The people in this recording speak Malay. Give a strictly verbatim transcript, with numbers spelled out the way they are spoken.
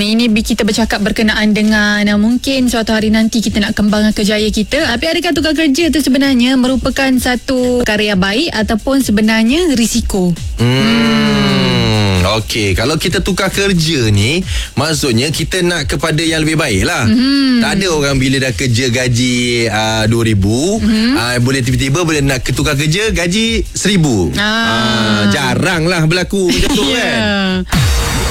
ini kita bercakap berkenaan dengan uh, mungkin suatu hari nanti kita nak kembangkan kerjaya kita. Tapi adakah tukar kerja tu sebenarnya merupakan satu karya baik ataupun sebenarnya risiko? Hmm. Okey, kalau kita tukar kerja ni, maksudnya kita nak kepada yang lebih baik lah. Mm-hmm. Tak ada orang bila dah kerja gaji uh, dua ribu, mm-hmm. uh, boleh tiba-tiba boleh nak tukar kerja gaji seribu. Ah. Uh, jarang lah berlaku macam tu kan.